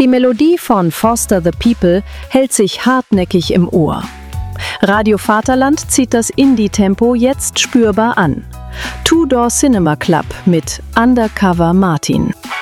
Die Melodie von Foster the People hält sich hartnäckig im Ohr. Radio Vaterland zieht das Indie-Tempo jetzt spürbar an. Two Door Cinema Club mit Undercover Martin.